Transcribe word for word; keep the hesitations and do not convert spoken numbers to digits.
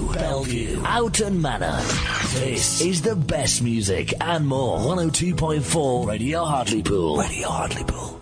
Bellevue, Houghton Manor. This is the best music and more. one oh two point four Radio Hartlepool. Radio Hartlepool.